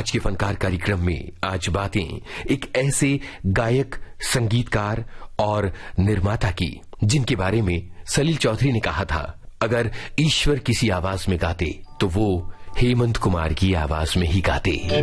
आज के फनकार कार्यक्रम में आज बातें एक ऐसे गायक, संगीतकार और निर्माता की जिनके बारे में सलील चौधरी ने कहा था, अगर ईश्वर किसी आवाज में गाते तो वो हेमंत कुमार की आवाज में ही गाते।